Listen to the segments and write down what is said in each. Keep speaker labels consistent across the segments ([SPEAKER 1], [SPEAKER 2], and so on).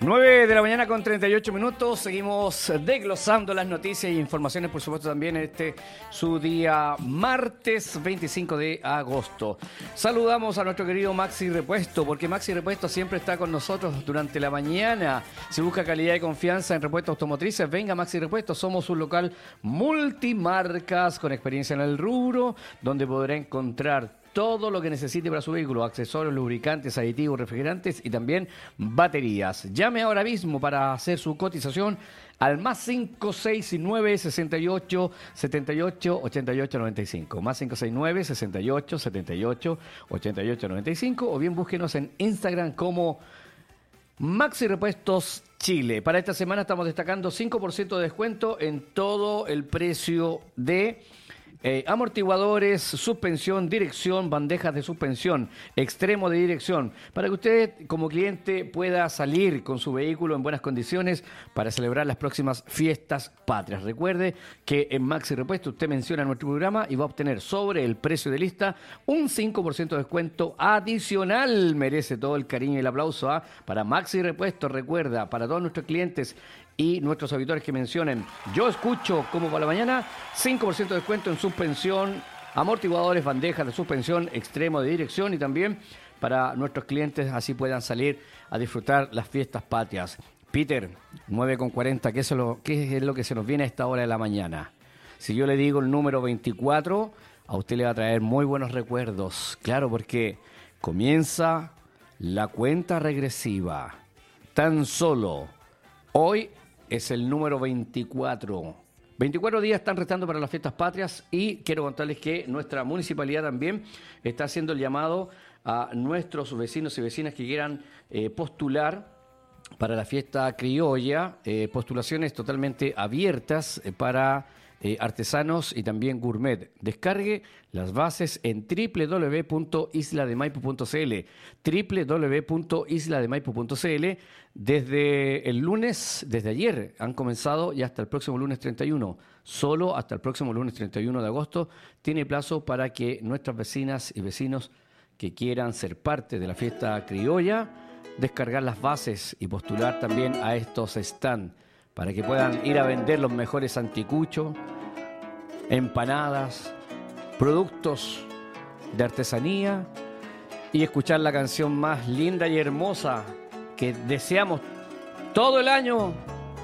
[SPEAKER 1] 9 de la mañana con 38 minutos. Seguimos desglosando las noticias e informaciones, por supuesto, también en su día martes 25 de agosto. Saludamos a nuestro querido Maxi Repuesto, porque Maxi Repuesto siempre está con nosotros durante la mañana. Si busca calidad y confianza en repuestos automotrices, venga Maxi Repuesto. Somos un local multimarcas con experiencia en el rubro, donde podrá encontrar todo lo que necesite para su vehículo: accesorios, lubricantes, aditivos, refrigerantes y también baterías. Llame ahora mismo para hacer su cotización al más 569 68 78 88 95. Más 569 68 78 88 95. O bien búsquenos en Instagram como Maxi Repuestos Chile. Para esta semana estamos destacando 5% de descuento en todo el precio de amortiguadores, suspensión, dirección, bandejas de suspensión, extremo de dirección, para que usted como cliente pueda salir con su vehículo en buenas condiciones para celebrar las próximas fiestas patrias. Recuerde que en Maxi Repuesto usted menciona nuestro programa y va a obtener sobre el precio de lista un 5% de descuento adicional. Merece todo el cariño y el aplauso para Maxi Repuesto. Recuerda, para todos nuestros clientes y nuestros auditores que mencionen "yo escucho como para la mañana", 5% de descuento en suspensión, amortiguadores, bandejas de suspensión, extremo de dirección, y también para nuestros clientes así puedan salir a disfrutar las fiestas patrias. Peter, 9:40, ¿qué es lo que se nos viene a esta hora de la mañana? Si yo le digo el número 24, a usted le va a traer muy buenos recuerdos. Claro, porque comienza la cuenta regresiva. Tan solo hoy es el número 24. 24 días están restando para las fiestas patrias, y quiero contarles que nuestra municipalidad también está haciendo el llamado a nuestros vecinos y vecinas que quieran postular para la fiesta criolla. Postulaciones totalmente abiertas para artesanos y también gourmet. Descargue las bases en www.islademaipo.cl, www.islademaipo.cl. Desde el lunes, desde ayer, han comenzado, y hasta el próximo lunes 31, solo hasta el próximo lunes 31 de agosto, tiene plazo para que nuestras vecinas y vecinos que quieran ser parte de la fiesta criolla, descargar las bases y postular también a estos stands, para que puedan ir a vender los mejores anticuchos, empanadas, productos de artesanía, y escuchar la canción más linda y hermosa que deseamos todo el año,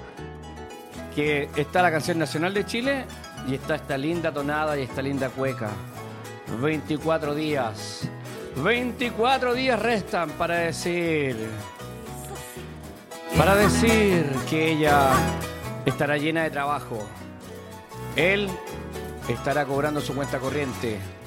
[SPEAKER 1] que está la canción nacional de Chile y está esta linda tonada y esta linda cueca. 24 días restan para decir que ella estará llena de trabajo. Él estará cobrando su cuenta corriente.